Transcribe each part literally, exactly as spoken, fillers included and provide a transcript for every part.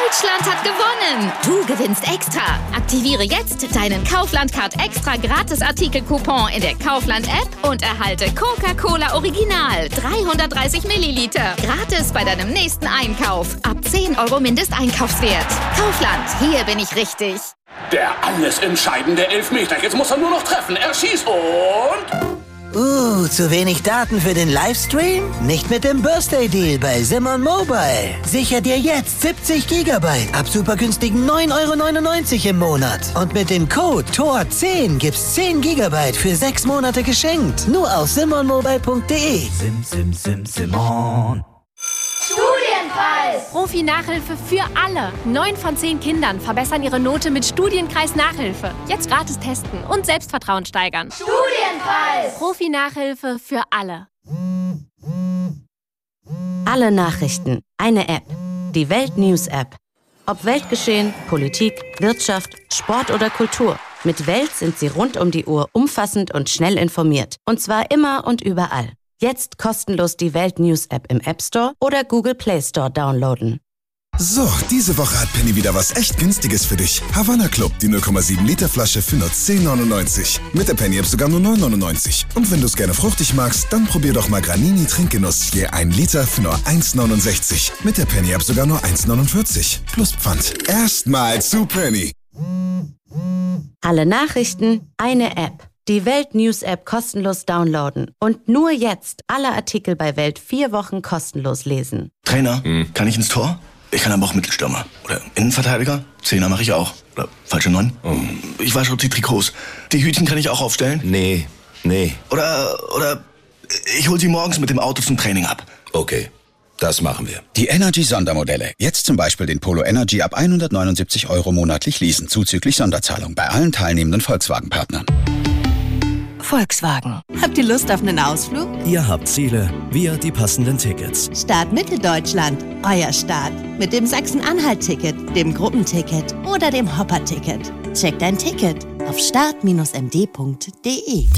Deutschland hat gewonnen. Du gewinnst extra. Aktiviere jetzt deinen Kaufland-Card extra Gratis-Artikel-Coupon in der Kaufland-App und erhalte Coca-Cola Original dreihundertdreißig Milliliter. Gratis bei deinem nächsten Einkauf. Ab zehn Euro Mindesteinkaufswert. Kaufland, hier bin ich richtig. Der alles entscheidende Elfmeter. Jetzt muss er nur noch treffen. Er schießt und... Uh, zu wenig Daten für den Livestream? Nicht mit dem Birthday-Deal bei Simon Mobile. Sicher dir jetzt siebzig Gigabyte ab super günstigen neun Euro neunundneunzig im Monat. Und mit dem Code T O R zehn gibt's zehn Gigabyte für sechs Monate geschenkt. Nur auf simon mobile punkt de. Sim, sim, sim, Simon. Studienpreis! Profi-Nachhilfe für alle. Neun von zehn Kindern verbessern ihre Note mit Studienkreis Nachhilfe. Jetzt gratis testen und Selbstvertrauen steigern. Studienpreis! Profi-Nachhilfe für alle. Alle Nachrichten. Eine App. Die Welt News App. Ob Weltgeschehen, Politik, Wirtschaft, Sport oder Kultur. Mit Welt sind Sie rund um die Uhr umfassend und schnell informiert. Und zwar immer und überall. Jetzt kostenlos die Welt News App im App Store oder Google Play Store downloaden. So, diese Woche hat Penny wieder was echt Günstiges für dich. Havanna Club, die null Komma sieben Liter Flasche für nur zehn neunundneunzig. Mit der Penny App sogar nur neun neunundneunzig. Und wenn du es gerne fruchtig magst, dann probier doch mal Granini Trinkgenuss. Je ein Liter für nur eins neunundsechzig. Mit der Penny App sogar nur eins neunundvierzig. Plus Pfand. Erstmal zu Penny. Alle Nachrichten, eine App. Die Welt News App kostenlos downloaden. Und nur jetzt alle Artikel bei Welt vier Wochen kostenlos lesen. Trainer, hm. kann ich ins Tor? Ich kann aber auch Mittelstürmer. Oder Innenverteidiger? Zehner mache ich auch. Oder falsche Neun? Oh. Ich wasche auch die Trikots. Die Hütchen kann ich auch aufstellen? Nee, nee. Oder, oder ich hol sie morgens mit dem Auto zum Training ab. Okay, das machen wir. Die Energy-Sondermodelle. Jetzt zum Beispiel den Polo Energy ab hundertneunundsiebzig Euro monatlich leasen, zuzüglich Sonderzahlung bei allen teilnehmenden Volkswagen-Partnern. Volkswagen. Habt ihr Lust auf einen Ausflug? Ihr habt Ziele, wir die passenden Tickets. Start Mitteldeutschland, euer Start. Mit dem Sachsen-Anhalt-Ticket, dem Gruppenticket oder dem Hopper-Ticket. Checkt ein Ticket auf start Bindestrich m d punkt de.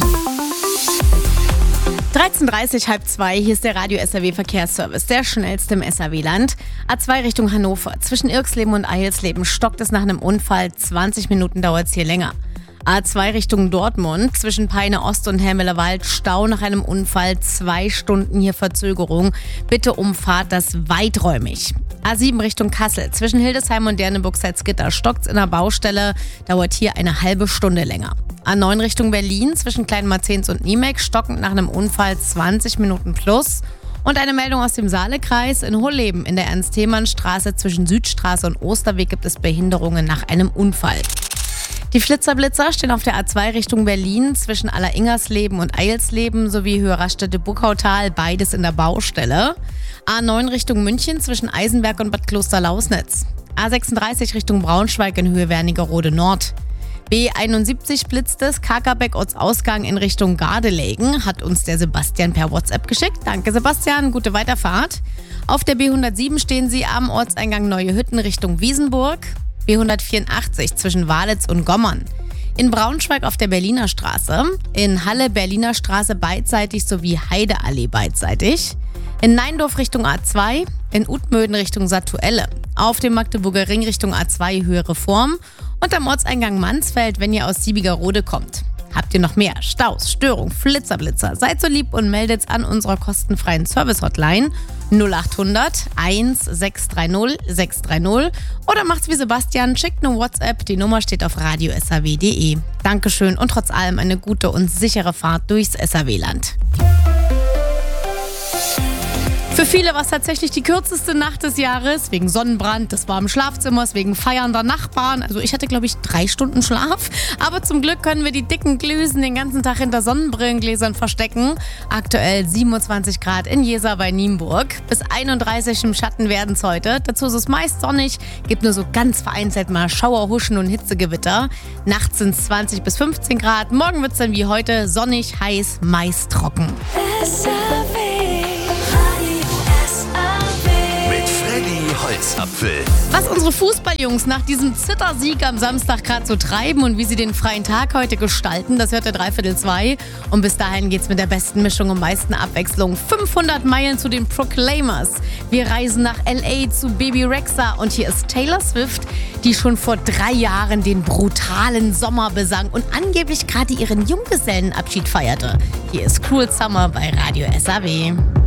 dreizehn Uhr dreißig, halb zwei, hier ist der Radio S R W Verkehrsservice, der schnellste im S R W-Land. A zwei Richtung Hannover, zwischen Irksleben und Eilsleben stockt es nach einem Unfall, zwanzig Minuten dauert es hier länger. A zwei Richtung Dortmund, zwischen Peine Ost und Helmelerwald, Stau nach einem Unfall, zwei Stunden hier Verzögerung. Bitte umfahrt das weiträumig. A sieben Richtung Kassel, zwischen Hildesheim und Derneburg-Salzgitter stockt's in der Baustelle, dauert hier eine halbe Stunde länger. A neun Richtung Berlin, zwischen Kleinmarzens und Niemek, stockend nach einem Unfall, zwanzig Minuten plus. Und eine Meldung aus dem Saalekreis: In Hohleben in der Ernst-Thälmann-Straße zwischen Südstraße und Osterweg gibt es Behinderungen nach einem Unfall. Die Flitzerblitzer stehen auf der A zwei Richtung Berlin zwischen Alleringersleben und Eilsleben sowie Höhe-Raststätte-Buckautal, beides in der Baustelle. A neun Richtung München zwischen Eisenberg und Bad Klosterlausnitz. A sechsunddreißig Richtung Braunschweig in Höhe Wernigerode Nord. B einundsiebzig blitzt es, Kakerbeck-Ortsausgang in Richtung Gardelegen, hat uns der Sebastian per WhatsApp geschickt. Danke Sebastian, gute Weiterfahrt. Auf der B hundertsieben stehen Sie am Ortseingang Neue Hütten Richtung Wiesenburg. B hundertvierundachtzig zwischen Walitz und Gommern. In Braunschweig auf der Berliner Straße. In Halle Berliner Straße beidseitig sowie Heideallee beidseitig. In Neindorf Richtung A zwei. In Utmöden Richtung Satuelle. Auf dem Magdeburger Ring Richtung A zwei Höhe Reform. Und am Ortseingang Mansfeld, wenn ihr aus Siebigerode kommt. Habt ihr noch mehr Staus, Störung, Flitzerblitzer? Seid so lieb und meldet an unserer kostenfreien Service-Hotline null achthundert eins sechs drei null sechs drei null oder macht's wie Sebastian, schickt eine WhatsApp, die Nummer steht auf radio s r w punkt de. Dankeschön und trotz allem eine gute und sichere Fahrt durchs S R W-Land. Für viele war es tatsächlich die kürzeste Nacht des Jahres, wegen Sonnenbrand, des warmen Schlafzimmers, wegen feiernder Nachbarn. Also ich hatte, glaube ich, drei Stunden Schlaf. Aber zum Glück können wir die dicken Glüsen den ganzen Tag hinter Sonnenbrillengläsern verstecken. Aktuell siebenundzwanzig Grad in Jeser bei Nienburg. Bis einunddreißig im Schatten werden es heute. Dazu ist es meist sonnig, gibt nur so ganz vereinzelt mal Schauerhuschen und Hitzegewitter. Nachts sind es zwanzig bis fünfzehn Grad. Morgen wird es dann wie heute sonnig, heiß, meist trocken. Mit Freddy Holz. Salzapfel. Was unsere Fußballjungs nach diesem Zittersieg am Samstag gerade so treiben und wie sie den freien Tag heute gestalten, das hört der Dreiviertel zwei. Und bis dahin geht's mit der besten Mischung und meisten Abwechslung. fünfhundert Meilen zu den Proclaimers. Wir reisen nach L A zu Baby Rexha und hier ist Taylor Swift, die schon vor drei Jahren den brutalen Sommer besang und angeblich gerade ihren Junggesellenabschied feierte. Hier ist Cruel Summer bei Radio S A W.